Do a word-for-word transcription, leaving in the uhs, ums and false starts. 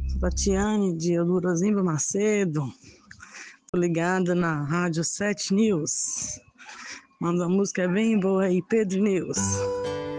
Sou Tatiane de Eldorozimba Macedo. Tô ligada na Rádio sete News. Manda uma música bem boa aí, Pedro News.